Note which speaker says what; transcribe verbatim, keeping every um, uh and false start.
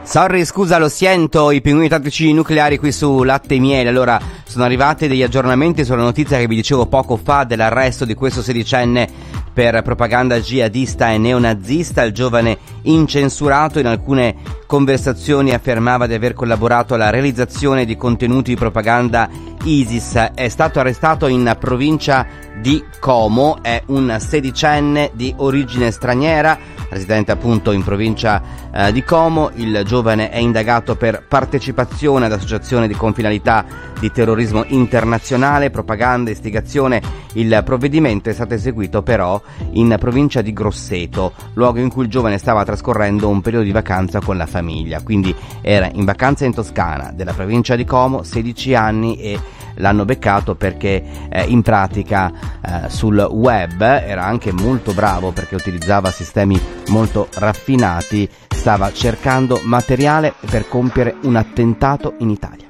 Speaker 1: Sorry, scusa, lo sento, i pinguini tattici nucleari qui su Latte e Miele. Allora, sono arrivati degli aggiornamenti sulla notizia che vi dicevo poco fa dell'arresto di questo sedicenne per propaganda jihadista e neonazista. Il giovane, incensurato, in alcune conversazioni affermava di aver collaborato alla realizzazione di contenuti di propaganda ISIS. È stato arrestato in provincia di Como, è un sedicenne di origine straniera, residente appunto in provincia eh, di Como. Il giovane è indagato per partecipazione ad associazione di con finalità di terrorismo internazionale, propaganda, istigazione. Il provvedimento è stato eseguito però in provincia di Grosseto, luogo in cui il giovane stava trascorrendo un periodo di vacanza con la famiglia. Quindi era in vacanza in Toscana, della provincia di Como, sedici anni, e l'hanno beccato perché eh, in pratica eh, sul web era anche molto bravo, perché utilizzava sistemi molto raffinati, stava cercando materiale per compiere un attentato in Italia.